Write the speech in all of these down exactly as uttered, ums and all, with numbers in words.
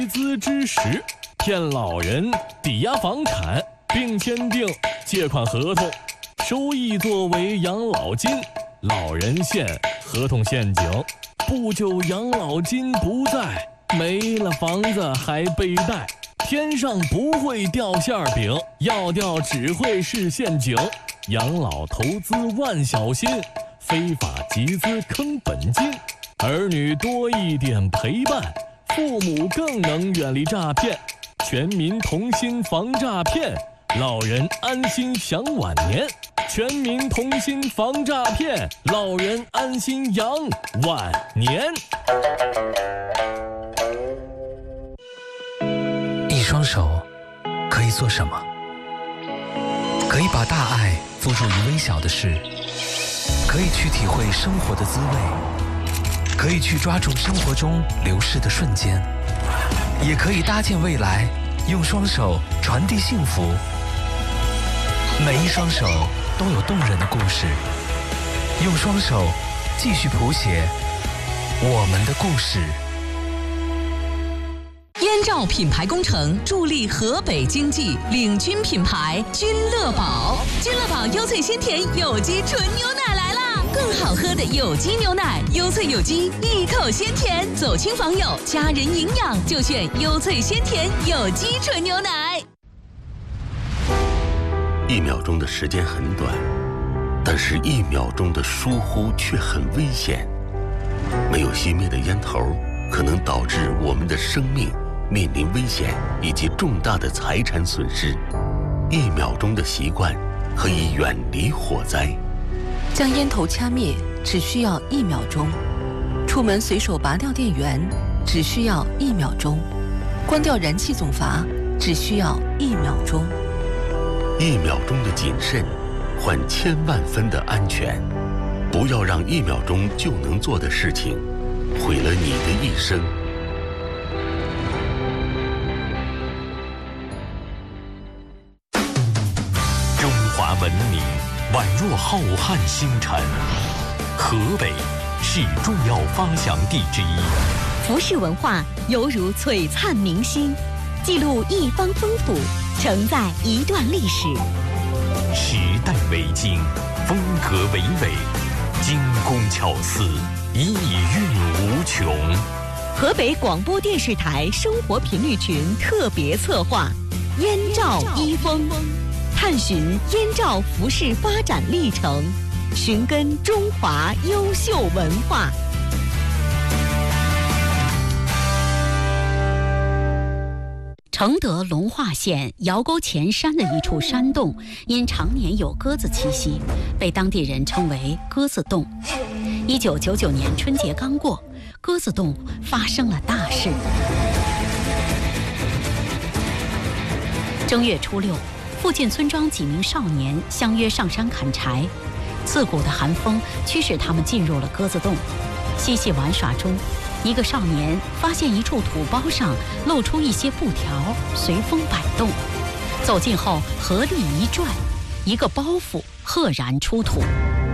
资之时，骗老人抵押房产并签订借款合同，收益作为养老金，老人现，合同陷阱。不久养老金不在，没了房子还背贷，天上不会掉馅饼，要掉只会是陷阱。养老投资万小心，非法集资坑本金。儿女多一点陪伴，父母更能远离诈骗。全民同心防诈骗，老人安心享晚年。全民同心防诈骗，老人安心养晚年。 一双手可以做什么？可以把大爱付诸于微小的事，可以去体会生活的滋味，可以去抓住生活中流逝的瞬间，也可以搭建未来，用双手传递幸福。每一双手都有动人的故事，用双手继续谱写我们的故事。 燕赵品牌工程助力河北经济，领军品牌君乐宝。君乐宝优萃鲜甜有机纯牛奶来啦！更好喝的有机牛奶，优萃有机，一口鲜甜，走亲访友，家人营养就选优萃鲜甜有机纯牛奶。 一秒钟的时间很短，但是一秒钟的疏忽却很危险。没有熄灭的烟头，可能导致我们的生命面临危险以及重大的财产损失。一秒钟的习惯可以远离火灾。 将烟头掐灭只需要一秒钟，出门随手拔掉电源只需要一秒钟，关掉燃气总阀只需要一秒钟。 一秒钟的谨慎，换千万分的安全。不要让一秒钟就能做的事情，毁了你的一生。 中华文明宛若浩瀚星辰，河北是重要发祥地之一。 服饰文化犹如璀璨明星，记录一方风土，承载一段历史。 时代为经，风格娓娓，精工巧思，意蕴无穷。 河北广播电视台生活频率群特别策划《燕赵一风》，探寻燕赵服饰发展历程，寻根中华优秀文化。承德龙化县窑沟前山的一处山洞，因常年有鸽子栖息，被当地人称为鸽子洞。一九九九年春节刚过，鸽子洞发生了大事。正月初六，附近村庄几名少年相约上山砍柴，刺骨的寒风驱使他们进入了鸽子洞。嬉戏玩耍中，一个少年发现一处土包上露出一些布条，随风摆动。走近后，合力一拽，一个包袱赫然出土。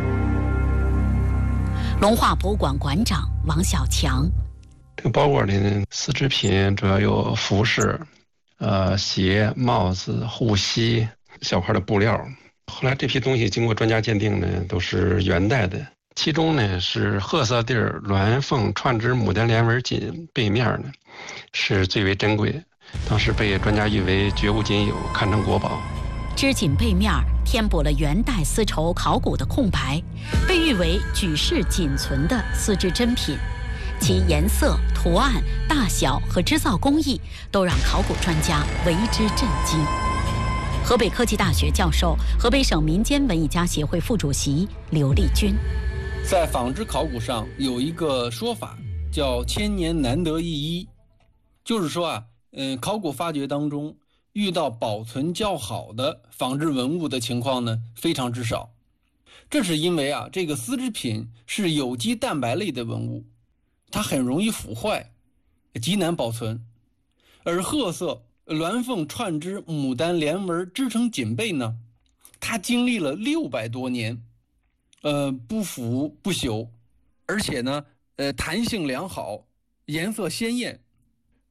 龙化博物馆馆长王小强： 这个包裹里的丝织品主要有服饰、呃鞋、帽子、护膝、小块的布料。后来这批东西经过专家鉴定呢，都是元代的。其中呢是褐色地儿鸾凤串枝牡丹莲纹锦背面呢是最为珍贵，当时被专家誉为绝无仅有，堪称国宝。 织锦背面填补了元代丝绸考古的空白，被誉为举世仅存的丝织珍品，其颜色、图案、大小和织造工艺都让考古专家为之震惊。河北科技大学教授、河北省民间文艺家协会副主席刘立军： 在纺织考古上有一个说法叫千年难得一一，就是说啊，嗯，考古发掘当中遇到保存较好的纺织文物的情况呢非常之少。这是因为啊，这个丝织品是有机蛋白类的文物，它很容易腐坏，极难保存。而褐色鸾凤串枝牡丹莲纹织成锦被呢，它经历了六百多年，呃，不腐不朽，而且呢，呃，弹性良好，颜色鲜艳，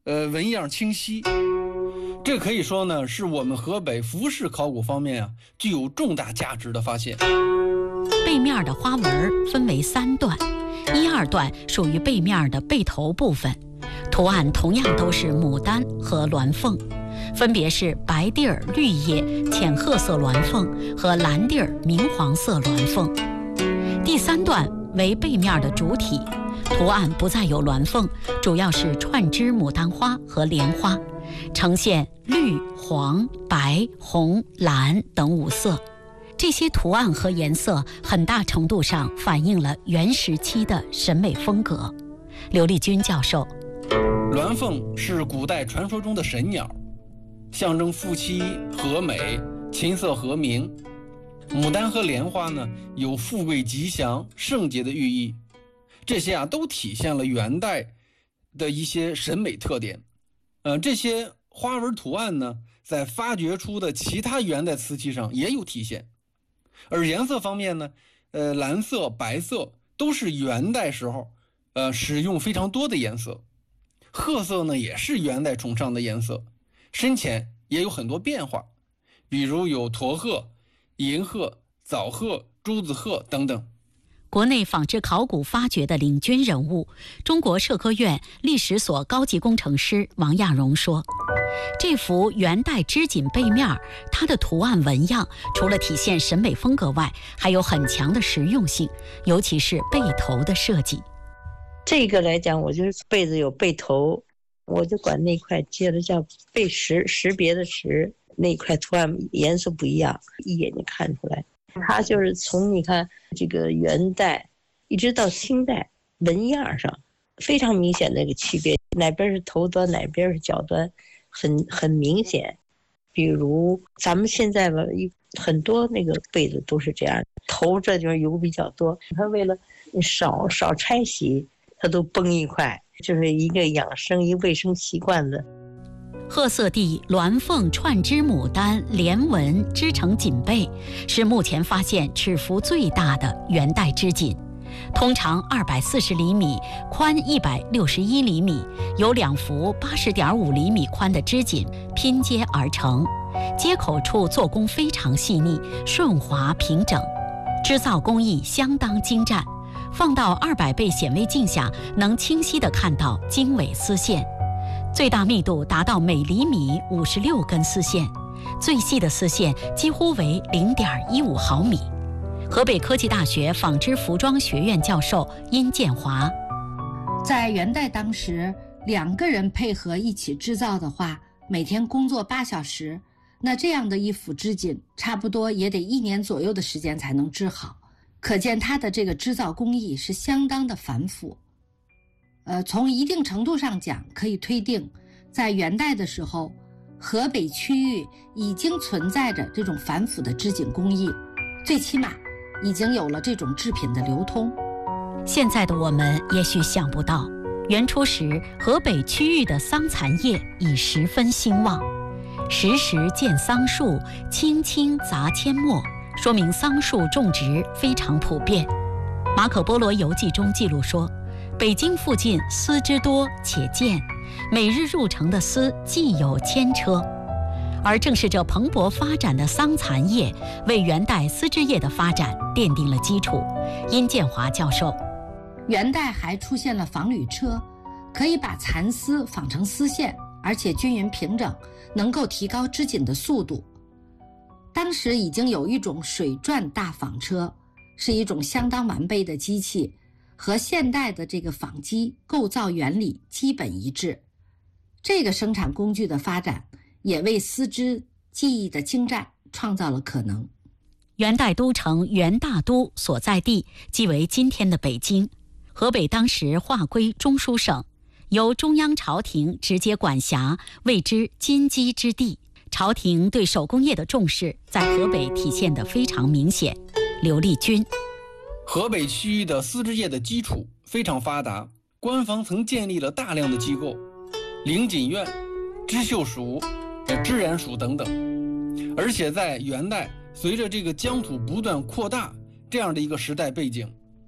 呃，纹样清晰。这可以说呢，是我们河北服饰考古方面啊具有重大价值的发现。 背面的花纹分为三段，一二段属于背面的背头部分，图案同样都是牡丹和鸾凤，分别是白地儿绿叶浅褐色鸾凤和蓝地儿明黄色鸾凤。第三段为背面的主体，图案不再有鸾凤，主要是串枝牡丹花和莲花，呈现绿、黄、白、红、蓝等五色。这些图案和颜色很大程度上反映了原时期的审美风格。刘立军教授， 鸾凤是古代传说中的神鸟，象征夫妻和美、琴瑟和鸣。牡丹和莲花呢，有富贵吉祥、圣洁的寓意。这些啊，都体现了元代的一些审美特点。呃，这些花纹图案呢，在发掘出的其他元代瓷器上也有体现。而颜色方面呢，呃，蓝色、白色都是元代时候，呃，使用非常多的颜色。褐色呢，也是元代崇尚的颜色，深浅也有很多变化，比如有驼褐、银褐、枣褐、朱子褐等等。 国内仿制考古发掘的领军人物，中国社科院历史所高级工程师王亚荣说，这幅元代织锦背面，它的图案纹样除了体现审美风格外，还有很强的实用性，尤其是背头的设计。 这个来讲，我就是被子有背头，我就管那块接着叫背识，识别的识，那块图案颜色不一样，一眼就看出来。它就是从你看这个元代一直到清代纹样上非常明显的一个区别，哪边是头端哪边是脚端，很很明显。比如咱们现在吧，很多那个被子都是这样，头这地方油比较多，它为了少少拆洗，它都崩一块，就是一个养生一卫生习惯的。 褐色地鸾凤串枝牡丹连纹织成锦被，是目前发现尺幅最大的元代织锦，通长二百四十厘米，宽一百六十一厘米，由两幅八十点五厘米宽的织锦拼接而成，接口处做工非常细腻、顺滑平整，织造工艺相当精湛。放到二百倍显微镜下，能清晰地看到经纬丝线。最大密度达到每厘米五十六根丝线，最细的丝线几乎为零点一五毫米。河北科技大学纺织服装学院教授殷建华， 在元代当时，两个人配合一起制造的话，每天工作八小时，那这样的一幅织锦，差不多也得一年左右的时间才能织好，可见它的这个织造工艺是相当的繁复。呃，从一定程度上讲，可以推定，在元代的时候，河北区域已经存在着这种繁复的织锦工艺，最起码已经有了这种制品的流通。 现在的我们也许想不到，元初时河北区域的桑蚕业已十分兴旺。时时见桑树，青青杂阡陌，说明桑树种植非常普遍。马可波罗游记中记录说，北京附近丝之多且见，每日入城的丝计有千车。而正是这蓬勃发展的桑蚕业，为元代丝织业的发展奠定了基础。殷建华教授， 元代还出现了纺履车，可以把蚕丝纺成丝线，而且均匀平整，能够提高织锦的速度。当时已经有一种水转大纺车，是一种相当完备的机器，和现代的这个纺机构造原理基本一致。这个生产工具的发展，也为丝织技艺的精湛创造了可能。 元代都城元大都所在地即为今天的北京，河北当时划归中书省，由中央朝廷直接管辖，谓之金鸡之地。朝廷对手工业的重视在河北体现得非常明显。刘立军， 河北区域的丝织业的基础非常发达，官方曾建立了大量的机构，领锦院、织绣署、织染署等等。而且在元代，随着这个疆土不断扩大这样的一个时代背景，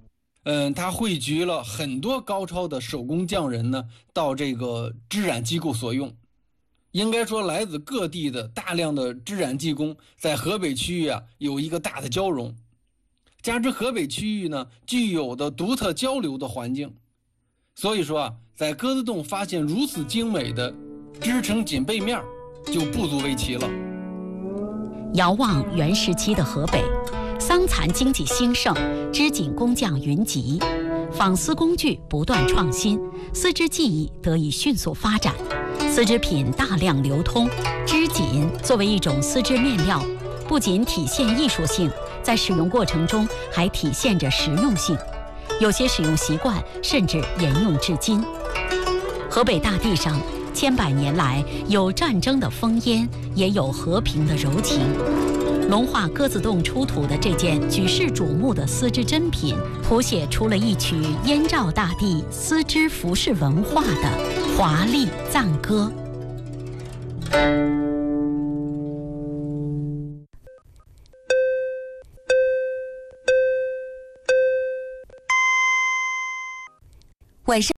嗯，他汇聚了很多高超的手工匠人呢，到这个织染机构所用。应该说，来自各地的大量的织染技工在河北区域啊有一个大的交融。加之河北区域呢具有的独特交流的环境，所以说啊，在鸽子洞发现如此精美的织成锦被面就不足为奇了。 遥望原时期的河北，桑蚕经济兴盛，织锦工匠云集，纺丝工具不断创新，丝织技艺得以迅速发展，丝织品大量流通。织锦作为一种丝织面料，不仅体现艺术性，在使用过程中还体现着实用性，有些使用习惯甚至沿用至今。河北大地上千百年来，有战争的烽烟，也有和平的柔情。龙化鸽子洞出土的这件举世瞩目的丝织珍品，谱写出了一曲燕赵大地丝织服饰文化的华丽赞歌。 晚上。